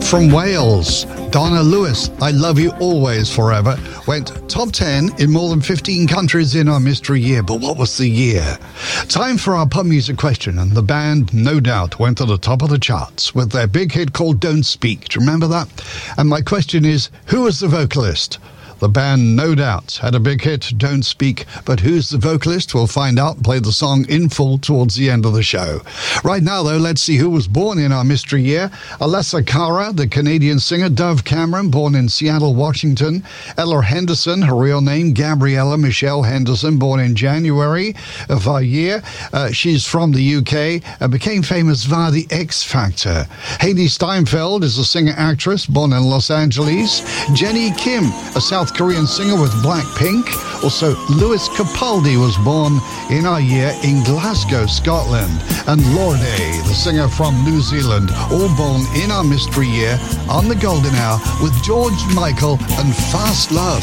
From Wales, Donna Lewis, I Love You Always Forever, went top 10 in more than 15 countries in our mystery year. But what was the year? Time for our pop music question, and the band No Doubt went to the top of the charts with their big hit called Don't Speak. Do you remember that? And my question is, who was the vocalist? The band No Doubt had a big hit, Don't Speak, but who's the vocalist? We'll find out, play the song in full towards the end of the show. Right now, though, let's see who was born in our mystery year. Alessia Cara, the Canadian singer. Dove Cameron, born in Seattle, Washington. Ella Henderson, her real name, Gabriella Michelle Henderson, born in January of our year. She's from the UK and became famous via the X Factor. Hailee Steinfeld is a singer-actress, born in Los Angeles. Jennie Kim, a South Korean singer with Blackpink. Also, Lewis Capaldi was born in our year in Glasgow, Scotland. And Lorde, the singer from New Zealand, all born in our mystery year on the Golden Hour with George Michael and Fast Love.